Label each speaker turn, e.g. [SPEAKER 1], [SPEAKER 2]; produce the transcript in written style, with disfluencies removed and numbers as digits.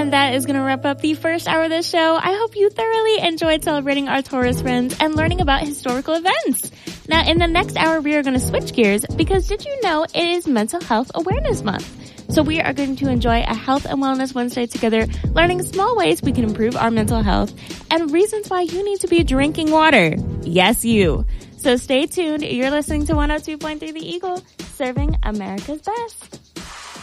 [SPEAKER 1] And that is going to wrap up the first hour of the show. I hope you thoroughly enjoyed celebrating our Taurus friends and learning about historical events. Now, in the next hour, we are going to switch gears because did you know it is Mental Health Awareness Month? So we are going to enjoy a Health and Wellness Wednesday together, learning small ways we can improve our mental health and reasons why you need to be drinking water. Yes, you. So stay tuned. You're listening to 102.3 The Eagle, serving America's best.